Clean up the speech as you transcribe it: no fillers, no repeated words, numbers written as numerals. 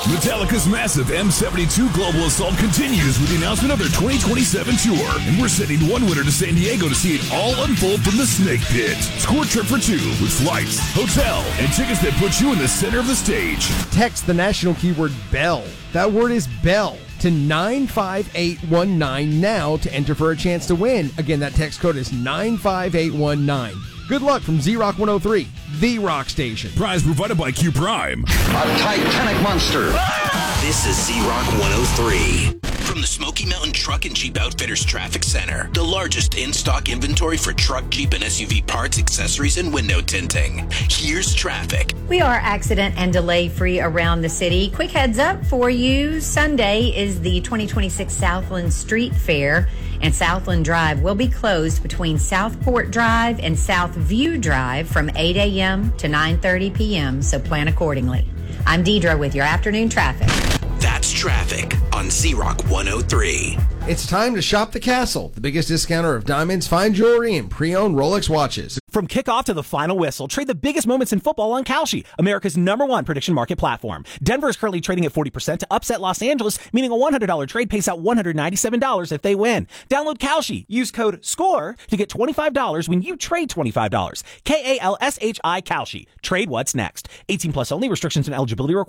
Metallica's massive M72 Global Assault continues with the announcement of their 2027 tour, and we're sending one winner to San Diego to see it all unfold from the Snake Pit. Score a trip for two with flights, hotel, and tickets that put you in the center of the stage. Text the national keyword BELL. That word is BELL to 95819 now to enter for a chance to win. Again, that text code is 95819. Good luck from Z-Rock 103, the rock station. Prize provided by Q Prime. A Titanic monster. This is Z-Rock 103. From the Smoky Mountain Truck and Jeep Outfitters Traffic Center, the largest in-stock inventory for truck, Jeep, and SUV parts, accessories, and window tinting. Here's traffic. We are accident and delay free around the city. Quick heads up for you. Sunday is the 2026 Southland Street Fair, and Southland Drive will be closed between Southport Drive and Southview Drive from 8 a.m. to 9:30 p.m., so plan accordingly. I'm Deidre with your afternoon traffic. That's traffic on Z-Rock 103. It's time to shop the Castle, the biggest discounter of diamonds, fine jewelry, and pre-owned Rolex watches. From kickoff to the final whistle, trade the biggest moments in football on Kalshi, America's #1 prediction market platform. Denver is currently trading at 40% to upset Los Angeles, meaning a $100 trade pays out $197 if they win. Download Kalshi. Use code SCORE to get $25 when you trade $25. KALSHI Kalshi. Trade what's next. 18 plus only. Restrictions and eligibility required.